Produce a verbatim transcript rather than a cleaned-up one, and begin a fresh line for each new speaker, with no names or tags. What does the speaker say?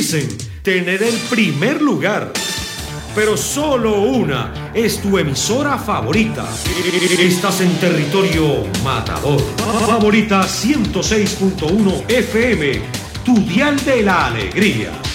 dicen tener el primer lugar. Pero solo una es tu emisora favorita. Estás en territorio matador. Favorita ciento seis punto uno F M, tu dial de la alegría.